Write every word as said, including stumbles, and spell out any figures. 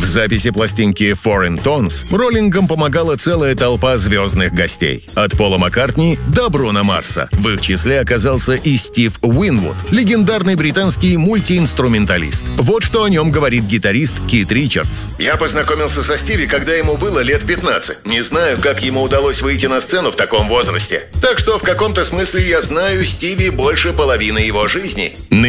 В записи пластинки Foreign Tones роллингам помогала целая толпа звездных гостей. От Пола Маккартни до Бруно Марса. В их числе оказался и Стив Уинвуд, легендарный британский мультиинструменталист. Вот что о нем говорит гитарист Кит Ричардс. «Я познакомился со Стиви, когда ему было лет пятнадцать. Не знаю, как ему удалось выйти на сцену в таком возрасте. Так что в каком-то смысле я знаю Стиви больше половины его жизни».